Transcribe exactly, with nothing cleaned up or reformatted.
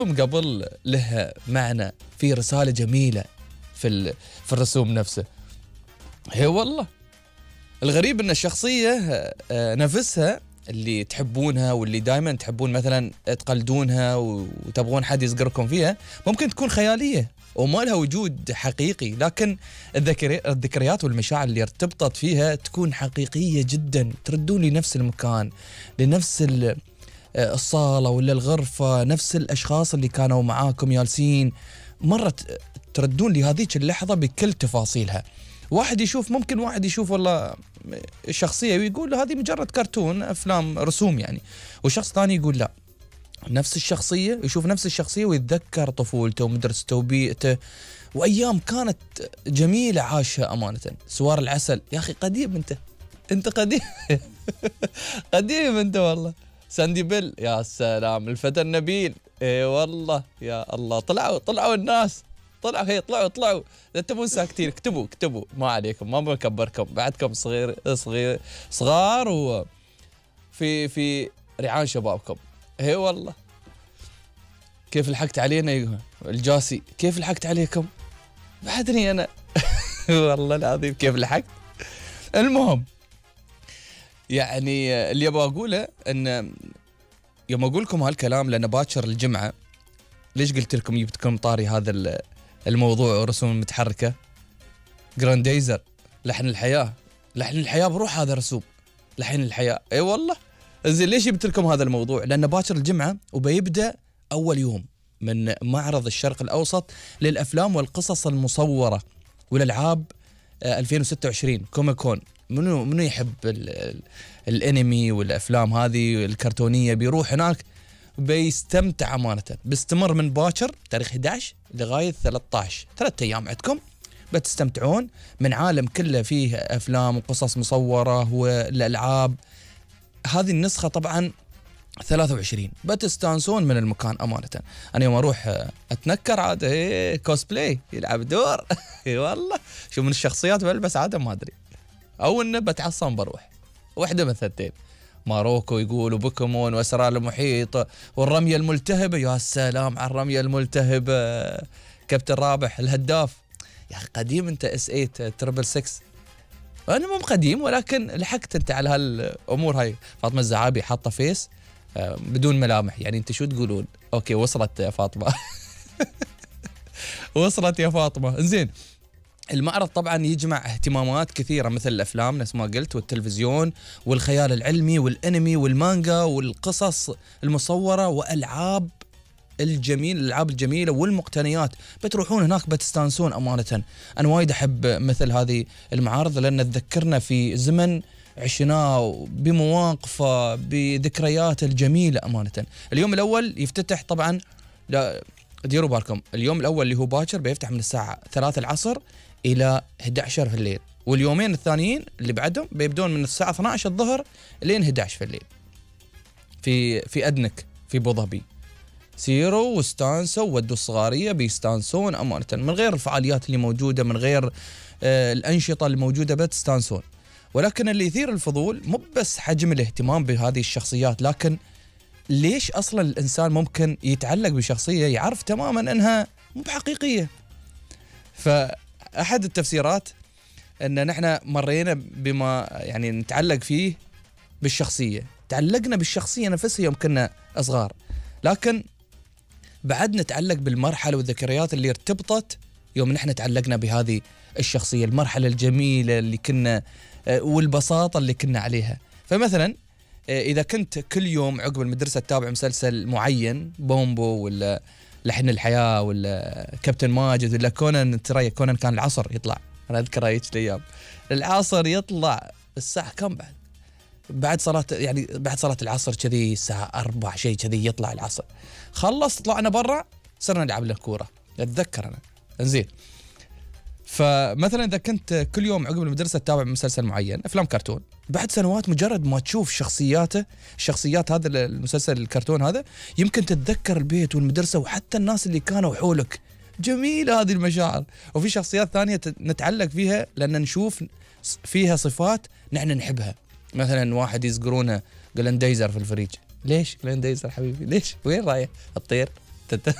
قبل له معنى، في رسالة جميلة في في الرسوم نفسه. هي والله الغريب ان الشخصية نفسها اللي تحبونها واللي دائما تحبون مثلا تقلدونها وتبغون حد يصقركم فيها ممكن تكون خيالية وما لها وجود حقيقي، لكن الذكريات والمشاعر اللي ارتبطت فيها تكون حقيقية جدا. تردون لنفس المكان، لنفس الصالة ولا الغرفة، نفس الأشخاص اللي كانوا معاكم جالسين، مرة تردون لهذيك اللحظة بكل تفاصيلها. واحد يشوف ممكن واحد يشوف والله الشخصية ويقول هذه مجرد كرتون أفلام رسوم يعني، وشخص ثاني يقول لا، نفس الشخصية، يشوف نفس الشخصية ويتذكر طفولته ومدرسته وبيئته وأيام كانت جميلة عاشها أمانة. سوار العسل يا أخي قديم أنت، أنت قديم قديم أنت والله. ساندي بيل يا سلام، الفتى النبيل، اي والله يا الله. طلعوا طلعوا الناس، طلعوا هي طلعوا طلعوا لا تبون ساكتين، اكتبوا اكتبوا ما عليكم، ما بكبركم، بعدكم صغير صغير صغار وفي في رعاية شبابكم. هي والله كيف لحقت علينا الجاسي، كيف لحقت عليكم بعدني انا والله العظيم كيف لحقت. المهم يعني اللي ابغى اقوله ان يوم اقول لكم هالكلام لان باكر الجمعه، ليش قلت لكم جبتكم طاري هذا الموضوع ورسوم متحركه؟ جراندايزر لحن الحياه، لحن الحياه بروح هذا رسوم لحن الحياه. اي والله زين. ليش جبت لكم هذا الموضوع؟ لان باكر الجمعه وبيبدا اول يوم من معرض الشرق الاوسط للافلام والقصص المصوره والالعاب ألفين وستة وعشرين كوميكون. منو منو يحب ال ال الانمي والافلام هذه الكرتونيه بيروح هناك بيستمتع امانه. بيستمر من باكر تاريخ أحد عشر لغايه ثلاثة عشر، ثلاث ايام عندكم بتستمتعون من عالم كله فيه افلام وقصص مصوره والالعاب. هذه النسخه طبعا ثلاثة وعشرين بتستانسون من المكان امانه. انا يوم اروح اتنكر عاد ايه كوسبلاي يلعب دور والله شو من الشخصيات بلبس عاده ما ادري، او انه بتعصم بروح واحده من ثنتين. ماروكو يقولوا بوكيمون واسرار المحيط والرميه الملتهبه. يا سلام على الرميه الملتهبه، كابتن رابح الهداف. يا اخي قديم انت، اس ثمانية تربل ستة. انا مو قديم ولكن لحقت انت على هالامور هاي. فاطمه الزعابي حاطه فيس بدون ملامح، يعني انت شو تقولون؟ اوكي وصلت يا فاطمه وصلت يا فاطمه. زين. المعرض طبعا يجمع اهتمامات كثيرة مثل الأفلام نفس ما قلت والتلفزيون والخيال العلمي والأنمي والمانجا والقصص المصورة وألعاب الجميل الألعاب الجميلة والمقتنيات. بتروحون هناك بتستانسون أمانة. أنا وايد أحب مثل هذه المعارض لأن تذكرنا في زمن عشناه بمواقفه بذكريات الجميلة أمانة. اليوم الأول يفتتح طبعا، لا ديروا بالكم، اليوم الأول اللي هو باكر بيفتح من الساعة ثلاثة العصر إلى أحد عشر في الليل، واليومين الثانيين اللي بعدهم بيبدون من الساعة اثنتي عشرة الظهر لين أحد عشر في الليل في في أدنك في أبو ظبي. سيروا واستانسوا ودوا الصغارية بيستانسون أمانة من غير الفعاليات اللي موجودة، من غير آه الأنشطة الموجودة بتستانسون. ولكن اللي يثير الفضول مو بس حجم الاهتمام بهذه الشخصيات، لكن ليش أصلا الإنسان ممكن يتعلق بشخصية يعرف تماما أنها مو بحقيقية. فأحد التفسيرات أن نحن مرينا بما يعني نتعلق فيه بالشخصية، تعلقنا بالشخصية نفسها يوم كنا أصغار، لكن بعد نتعلق بالمرحلة والذكريات اللي ارتبطت يوم نحن تعلقنا بهذه الشخصية، المرحلة الجميلة اللي كنا والبساطة اللي كنا عليها. فمثلا إذا كنت كل يوم عقب المدرسة تتابع مسلسل معين، بومبو ولا لحن الحياة ولا كابتن ماجد ولا كونان، ترى كونان كان العصر يطلع، أنا أذكر هيك الأيام العصر يطلع الساعة كم بعد بعد صلاة يعني بعد صلاة العصر كذي الساعة أربعة شيء كذي يطلع العصر. خلص طلعنا برا صرنا نلعب له كورة، أتذكر أنا. إنزين. فمثلا إذا كنت كل يوم عقب المدرسة تتابع مسلسل معين أفلام كرتون، بعد سنوات مجرد ما تشوف شخصياته الشخصيات هذا المسلسل الكرتون هذا يمكن تتذكر البيت والمدرسة وحتى الناس اللي كانوا حولك. جميلة هذه المشاعر. وفي شخصيات ثانية نتعلق فيها لأن نشوف فيها صفات نحن نحبها. مثلا واحد يذكرونه جراندايزر في الفريج. ليش جراندايزر حبيبي؟ ليش؟ وين رايح؟ الطير تت